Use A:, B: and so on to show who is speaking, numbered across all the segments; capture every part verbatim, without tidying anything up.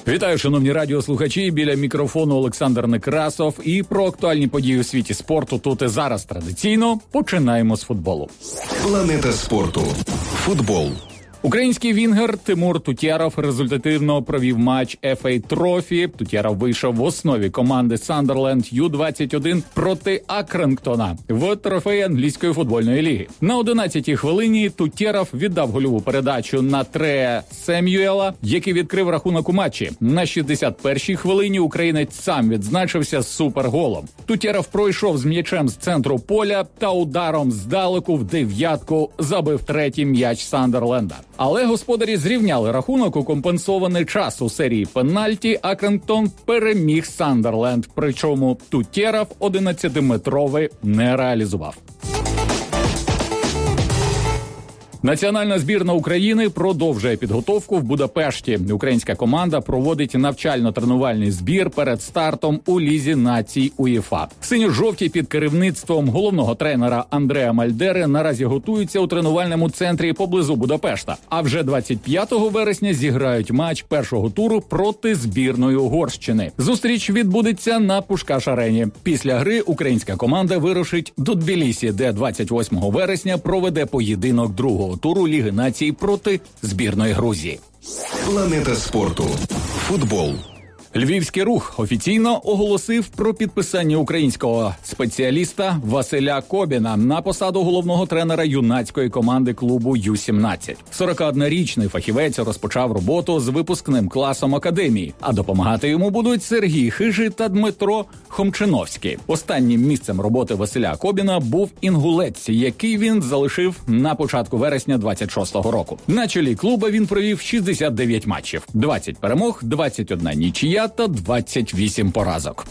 A: Вітаю, шановні радіослухачі, біля мікрофону Олександр Некрасов. І про актуальні події у світі спорту тут і зараз традиційно починаємо з футболу.
B: Планета спорту. Футбол.
A: Український вінгер Тимур Тутєров результативно провів матч еф ей Трофі. Тутєров вийшов в основі команди Сандерленд ю двадцять один проти Акрингтона в трофеї англійської футбольної ліги. На одинадцятій хвилині Тутєров віддав гольову передачу на Трея Семюела, який відкрив рахунок у матчі. На шістдесят першій хвилині українець сам відзначився суперголом. Тутєров пройшов з м'ячем з центру поля та ударом здалеку в дев'ятку забив третій м'яч Сандерленда. Але господарі зрівняли рахунок у компенсований час у серії пенальті. Акрингтон переміг Сандерленд, причому Тутєров одинадцятиметровий не реалізував. Національна збірна України продовжує підготовку в Будапешті. Українська команда проводить навчально-тренувальний збір перед стартом у Лізі націй УЄФА. Синьо-жовті під керівництвом головного тренера Андреа Мальдери наразі готуються у тренувальному центрі поблизу Будапешта. А вже двадцять п'ятого вересня зіграють матч першого туру проти збірної Угорщини. Зустріч відбудеться на Пушкаш-арені. Після гри українська команда вирушить до Тбілісі, де двадцять восьмого вересня проведе поєдинок другого туру Ліги націй проти збірної Грузії.
B: Планета спорту. Футбол.
A: Львівський Рух офіційно оголосив про підписання українського спеціаліста Василя Кобіна на посаду головного тренера юнацької команди клубу ю сімнадцять. сорокаоднорічний фахівець розпочав роботу з випускним класом академії, а допомагати йому будуть Сергій Хижий та Дмитро Хомчиновський. Останнім місцем роботи Василя Кобіна був Інгулець, який він залишив на початку вересня двадцять шостого року. На чолі клуба він провів шістдесят дев'ять матчів, двадцять перемог, двадцять одна нічия та двадцять вісім поразок.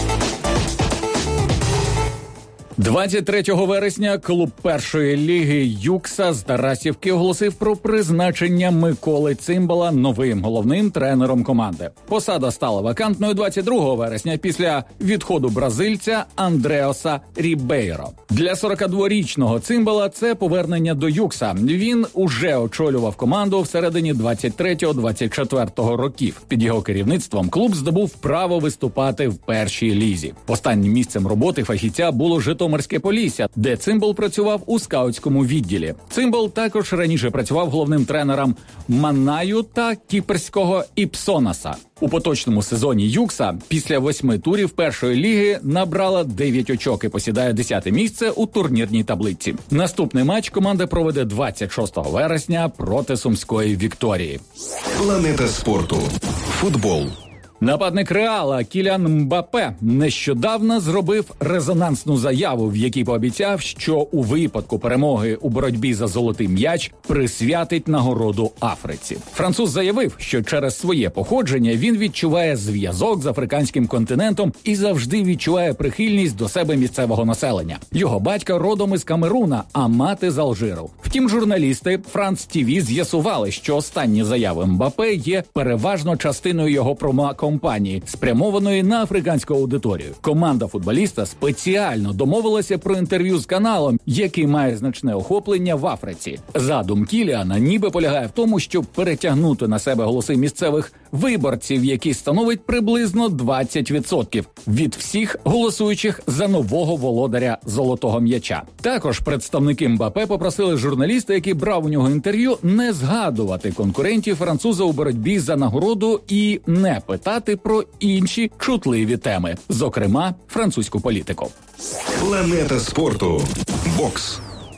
A: двадцять третього вересня клуб першої ліги «Юкса» з Тарасівки оголосив про призначення Миколи Цимбала новим головним тренером команди. Посада стала вакантною двадцять другого вересня після відходу бразильця Андреаса Рібейро. Для сорокадворічного Цимбала це повернення до «Юкса». Він уже очолював команду всередині двадцять третього - двадцять четвертого років. Під його керівництвом клуб здобув право виступати в першій лізі. Останнім місцем роботи фахівця було Житомирське Полісся, де Цимбал працював у скаутському відділі. Цимбал також раніше працював головним тренером Маннаю та кіпрського Іпсонаса. У поточному сезоні «Юкса» після восьми турів першої ліги набрала дев'ять очок і посідає десяте місце у турнірній таблиці. Наступний матч команда проведе двадцять шостого вересня проти Сумської Вікторії.
B: Планета спорту. Футбол.
A: Нападник Реала Кілян Мбаппе нещодавно зробив резонансну заяву, в якій пообіцяв, що у випадку перемоги у боротьбі за золотий м'яч присвятить нагороду Африці. Француз заявив, що через своє походження він відчуває зв'язок з африканським континентом і завжди відчуває прихильність до себе місцевого населення. Його батько родом із Камеруна, а мати з Алжиру. Втім, журналісти France ті ві з'ясували, що останні заяви Мбаппе є переважно частиною його промо-компанії, спрямованої на африканську аудиторію. Команда футболіста спеціально домовилася про інтерв'ю з каналом, який має значне охоплення в Африці. Задум Кіліана ніби полягає в тому, щоб перетягнути на себе голоси місцевих виборців, які становить приблизно двадцять відсотків від всіх голосуючих за нового володаря золотого м'яча. Також представники Мбаппе попросили журналіста, який брав у нього інтерв'ю, не згадувати конкурентів француза у боротьбі за нагороду і не питати про інші чутливі теми, зокрема французьку політику.
B: Планета спорту. Бокс.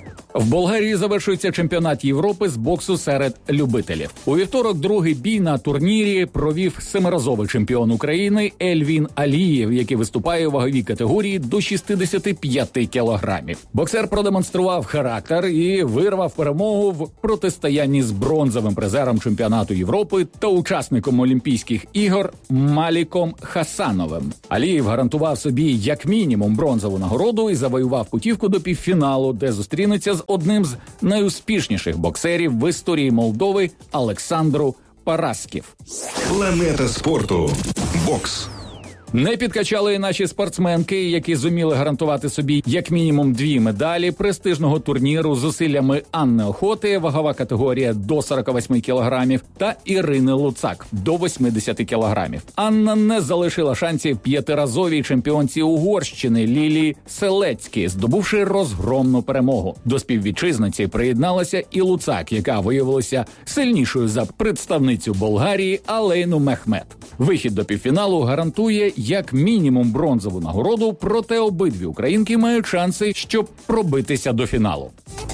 A: В Болгарії завершується чемпіонат Європи з боксу серед любителів. У вівторок другий бій на турнірі провів семиразовий чемпіон України Ельвін Алієв, який виступає у ваговій категорії до шістдесят п'ять кілограмів. Боксер продемонстрував характер і вирвав перемогу в протистоянні з бронзовим призером чемпіонату Європи та учасником Олімпійських ігор Маліком Хасановим. Алієв гарантував собі як мінімум бронзову нагороду і завоював путівку до півфіналу, де зустрінеться з одним з найуспішніших боксерів в історії Молдови Олександру Парасків.
B: Планета спорту. Бокс.
A: Не підкачали і наші спортсменки, які зуміли гарантувати собі як мінімум дві медалі престижного турніру з зусиллями Анни Охоти, вагова категорія до сорок вісім кілограмів, та Ірини Луцак до вісімдесят кілограмів. Анна не залишила шансів п'ятиразовій чемпіонці Угорщини Лілії Селецькій, здобувши розгромну перемогу. До співвітчизниці приєдналася і Луцак, яка виявилася сильнішою за представницю Болгарії Алейну Мехмет. Вихід до півфіналу гарантує як мінімум бронзову нагороду, проте обидві українки мають шанси, щоб пробитися до фіналу.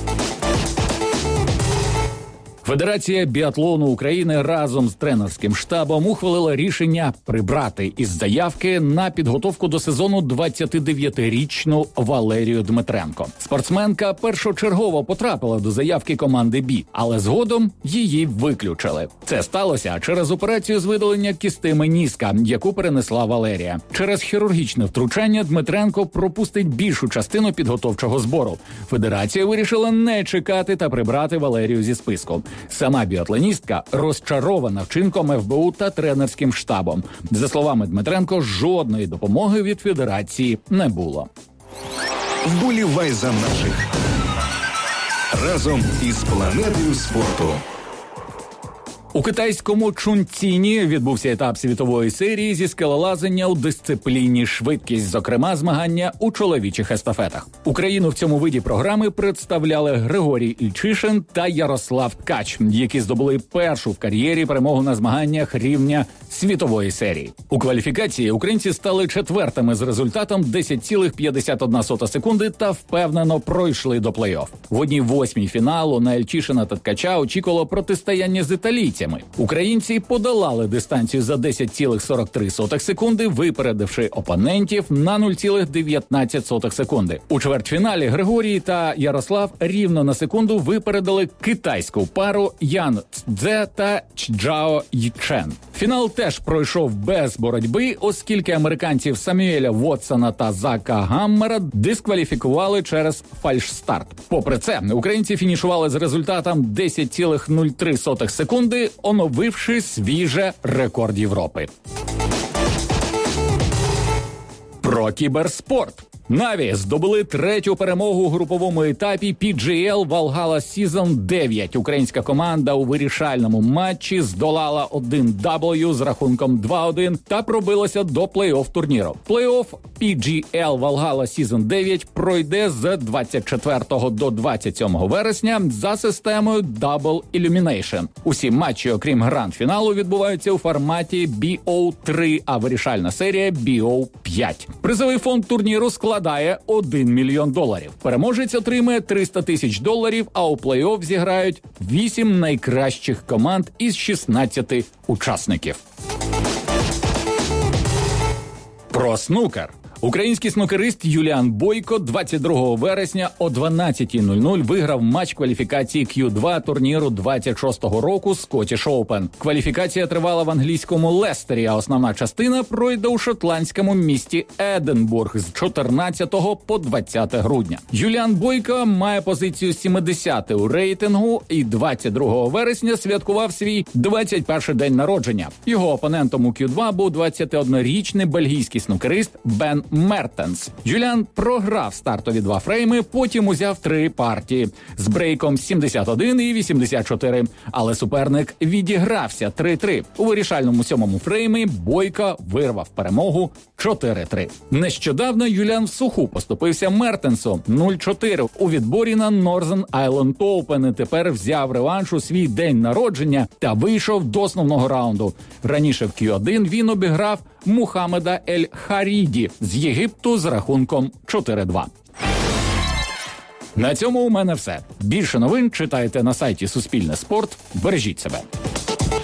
A: Федерація біатлону України разом з тренерським штабом ухвалила рішення прибрати із заявки на підготовку до сезону двадцятидев'ятирічну Валерію Дмитренко. Спортсменка першочергово потрапила до заявки команди «Бі», але згодом її виключили. Це сталося через операцію з видалення кісти меніска, яку перенесла Валерія. Через хірургічне втручання Дмитренко пропустить більшу частину підготовчого збору. Федерація вирішила не чекати та прибрати Валерію зі списку. Сама біатлоністка розчарована вчинком еф бе у та тренерським штабом. За словами Дмитренко, жодної допомоги від федерації не було.
B: Вболівай за наших. Разом із планетою спорту.
A: У китайському Чунціні відбувся етап світової серії зі скелелазання у дисципліні швидкість, зокрема змагання у чоловічих естафетах. Україну в цьому виді програми представляли Григорій Ільчишин та Ярослав Ткач, які здобули першу в кар'єрі перемогу на змаганнях рівня світової серії. У кваліфікації українці стали четвертими з результатом десять цілих п'ятдесят одна сота секунди та впевнено пройшли до плей-офф. В одній восьмій фіналу на Ільчишина та Ткача очікувало протистояння з італійцями. Українці подолали дистанцію за десять цілих сорок три сотих секунди, випередивши опонентів на нуль цілих дев'ятнадцять сотих секунди. У чвертьфіналі Григорій та Ярослав рівно на секунду випередили китайську пару Ян Цдзе та Чжао Йчен. Фінал теж пройшов без боротьби, оскільки американців Самюеля Вотсона та Зака Гаммера дискваліфікували через фальшстарт. Попри це, українці фінішували з результатом десять цілих нуль три сотих секунди, оновивши свіже рекорд Європи. Про кіберспорт. Наві здобули третю перемогу у груповому етапі пі джі ел Valhalla Season дев'ять. Українська команда у вирішальному матчі здолала один дабл ю з рахунком два один та пробилася до плей-офф турніру. Плей-офф пі джі ел Valhalla Season дев'ять пройде з двадцять четвертого до двадцять сьомого вересня за системою Double Elimination. Усі матчі, окрім гранд-фіналу, відбуваються у форматі бі о три, а вирішальна серія бі о п'ять. Призовий фонд турніру складає один мільйон доларів. Переможець отримає триста тисяч доларів, а у плей-офф зіграють вісім найкращих команд із шістнадцяти учасників. Про снукер. Український снукерист Юліан Бойко двадцять другого вересня о дванадцятій нуль нуль виграв матч кваліфікації к'ю два турніру двадцять шостого року Scottish Open. Кваліфікація тривала в англійському Лестері, а основна частина пройде у шотландському місті Единбург з чотирнадцятого по двадцяте грудня. Юліан Бойко має позицію сімдесяту у рейтингу і двадцять другого вересня святкував свій двадцять перший день народження. Його опонентом у к'ю два був двадцятиоднорічний бельгійський снукерист Бен Мертенс. Юліан програв стартові два фрейми, потім узяв три партії з брейком сімдесят один і вісімдесят чотири, але суперник відігрався три три. У вирішальному сьомому фреймі Бойко вирвав перемогу чотири три. Нещодавно Юліан в суху поступився Мертенсу нуль чотири у відборі на Northern Ireland Open і тепер взяв реванш у свій день народження та вийшов до основного раунду. Раніше в к'ю один він обіграв Мухаммеда Ель-Харіді з Єгипту з рахунком чотири два. На цьому у мене все. Більше новин читайте на сайті Суспільне спорт. Бережіть себе.